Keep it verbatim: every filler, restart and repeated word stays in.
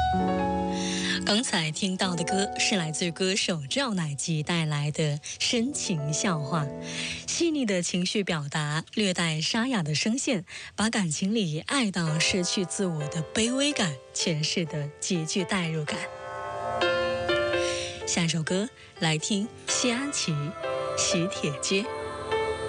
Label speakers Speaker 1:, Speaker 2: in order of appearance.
Speaker 1: 刚才听到的歌是来自歌手赵乃吉带来的《深情笑话》，细腻的情绪表达，略带沙哑的声线，把感情里爱到失去自我的卑微感诠释得极具代入感。下一首歌来听谢安琪《喜帖街》。